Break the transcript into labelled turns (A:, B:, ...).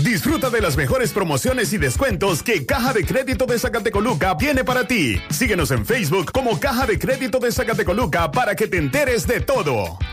A: Disfruta de las mejores promociones y descuentos que Caja de Crédito de Zacatecoluca tiene para ti. Síguenos en Facebook como Caja de Crédito de Zacatecoluca para que te enteres de todo.